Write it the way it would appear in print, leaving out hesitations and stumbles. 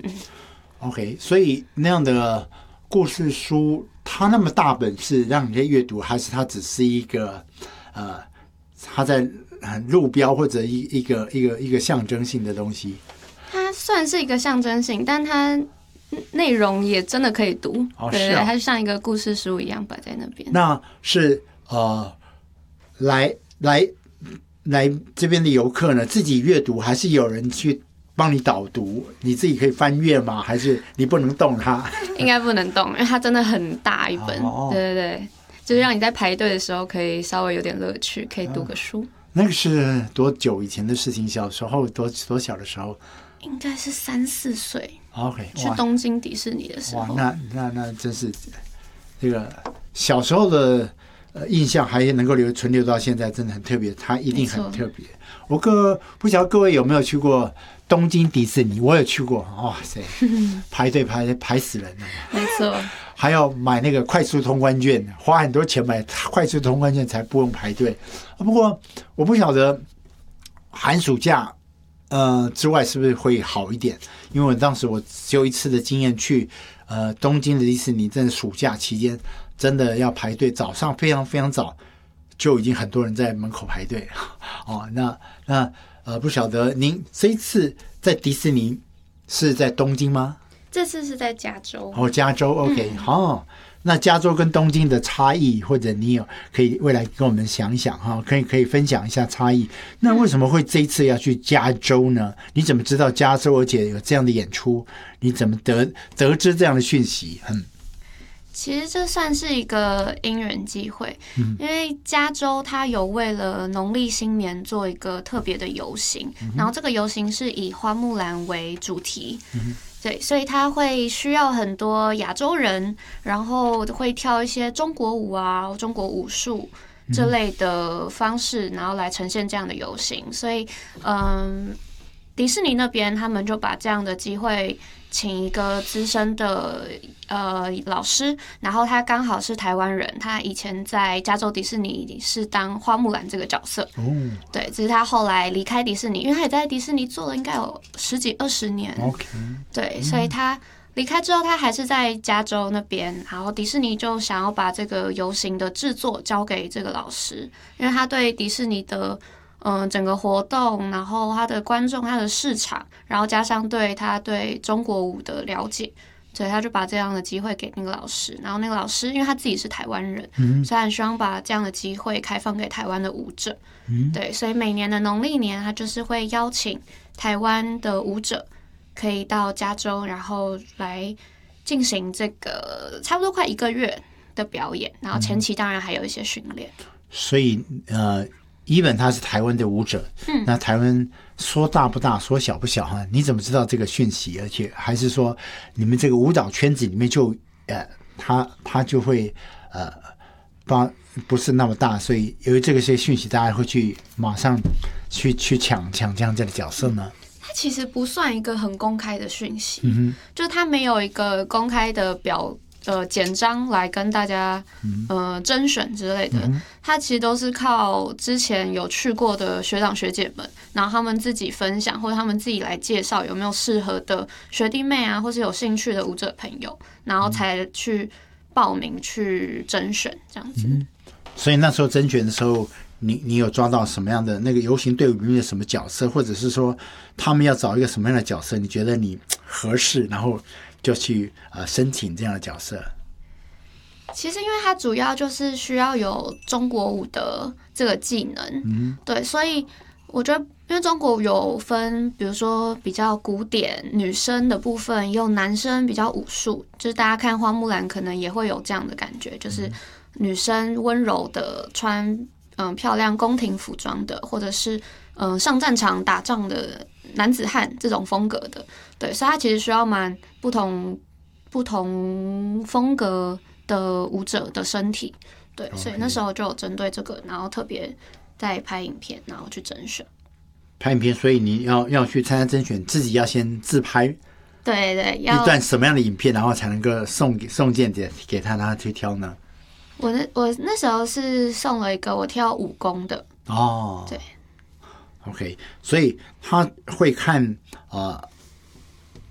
OK， 所以那样的故事书，它那么大本是让人家阅读，还是它只是一个它在路标或者一个象征性的东西？ 它算是一个象征性，但它内容也真的可以读。对，它就像一个故事书一样摆在那边。 那是来这边的游客呢，自己阅读，还是有人去帮你导读？你自己可以翻阅吗？还是你不能动它？ 应该不能动，因为它真的很大一本。对对对，就是让你在排队的时候可以稍微有点乐趣，可以读个书。 那个是多久以前的事情？小时候多小的时候？ 应该是3、4岁。 OK， 去东京迪士尼的时候。 哇，那真是这个小时候的印象还能够存留到现在，真的很特别。它一定很特别。我不晓得各位有没有去过东京迪士尼？我有去过，哇塞，排队排死人了。 没错。 还要买那个快速通关券，花很多钱买快速通关券才不用排队。不过我不晓得寒暑假之外是不是会好一点？因为我当时我只有一次的经验去东京的迪士尼，真的暑假期间真的要排队，早上非常非常早就已经很多人在门口排队。哦，那不晓得您这一次在迪士尼是在东京吗？ 这次是在加州。 哦，加州 OK， 好。那加州跟东京的差异，或者你有可以未来跟我们想想哈，可以分享一下差异。那为什么会这一次要去加州呢？你怎么知道加州而且有这样的演出？你怎么得知这样的讯息？ 其实这算是一个因缘际会，因为加州它有为了农历新年做一个特别的游行，然后这个游行是以花木兰为主题。对，所以他会需要很多亚洲人，然后会跳一些中国舞啊、中国武术这类的方式，然后来呈现这样的游行。所以，迪士尼那边他们就把这样的机会请一个资深的老师，然后他刚好是台湾人，他以前在加州迪士尼是当花木兰这个角色。对，只是他后来离开迪士尼，因为他也在迪士尼做了应该有10几20年。对，所以他离开之后，他还是在加州那边，然后迪士尼就想要把这个游行的制作交给这个老师，因为他对迪士尼的整个活动，然后他的观众、他的市场，然后加上他对中国舞的了解，所以他就把这样的机会给那个老师。然后那个老师因为他自己是台湾人，所以他很希望把这样的机会开放给台湾的舞者。对，所以每年的农历年，他就是会邀请台湾的舞者可以到加州，然后来进行这个差不多快1个月的表演，然后前期当然还有一些训练。 所以Even 他是台湾的舞者，那台湾说大不大，说小不小哈？你怎么知道这个讯息？而且还是说你们这个舞蹈圈子里面就他就会不是那么大，所以由于这些讯息，大家会去马上去抢这样的角色呢？ 它其实不算一个很公开的讯息，就它没有一个公开的简章来跟大家甄选之类的，它其实都是靠之前有去过的学长学姐们，然后他们自己分享，或者他们自己来介绍有没有适合的学弟妹啊，或是有兴趣的舞者朋友，然后才去报名去甄选这样子。 所以那时候甄选的时候，你有抓到什么样的那个游行队伍里面的什么角色，或者是说他们要找一个什么样的角色，你觉得你合适，然后就去申请这样的角色？ 其实因为它主要就是需要有中国舞的这个技能，对，所以我觉得因为中国舞有分，比如说比较古典女生的部分，也有男生比较武术，就是大家看花木兰可能也会有这样的感觉，就是女生温柔的穿漂亮宫廷服装的，或者是上战场打仗的男子汉这种风格的，对，所以它其实需要蛮不同风格的舞者的身体，对，所以那时候就有针对这个，然后特别在拍影片，然后去甄选。 拍影片，所以你要去参加甄选，自己要先自拍， 对， 一段什么样的影片，然后才能够送件给他，让他去挑呢？ 我那时候是送了一个我跳武功的。 哦， 对 ，OK， 所以他会看